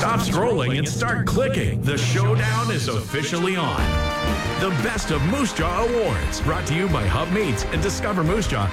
Stop scrolling and start clicking. The showdown is officially on. The Best of Moose Jaw Awards, brought to you by Hub Meats and Discover Moose Jaw